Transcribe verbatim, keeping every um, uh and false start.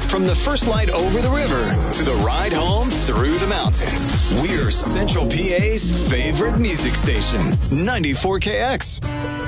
From the first light over the river to the ride home through the mountains, we're Central P A's favorite music station, ninety-four K X.